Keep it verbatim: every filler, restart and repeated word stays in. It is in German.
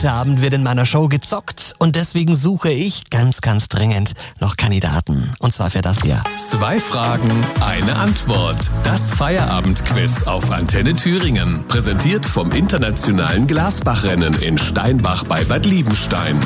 Heute Abend wird in meiner Show gezockt und deswegen suche ich ganz, ganz dringend noch Kandidaten. Und zwar für das hier. Zwei Fragen, eine Antwort. Das Feierabendquiz auf Antenne Thüringen. Präsentiert vom internationalen Glasbachrennen in Steinbach bei Bad Liebenstein.